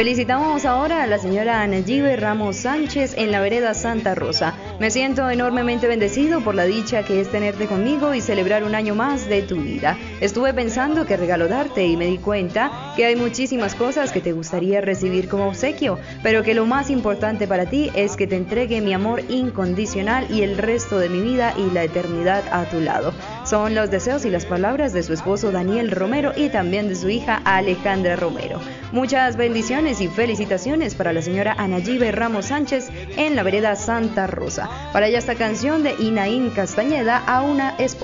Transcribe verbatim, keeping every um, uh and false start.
Felicitamos ahora a la señora Anayibe Ramos Sánchez en la vereda Santa Rosa. Me siento enormemente bendecido por la dicha que es tenerte conmigo y celebrar un año más de tu vida. Estuve pensando qué regalo darte y me di cuenta que hay muchísimas cosas que te gustaría recibir como obsequio, pero que lo más importante para ti es que te entregue mi amor incondicional y el resto de mi vida y la eternidad a tu lado. Son los deseos y las palabras de su esposo Daniel Romero y también de su hija Alejandra Romero. Muchas bendiciones y felicitaciones para la señora Anayibe Ramos Sánchez en la vereda Santa Rosa. Para ella esta canción de Inaín Castañeda, a una esposa.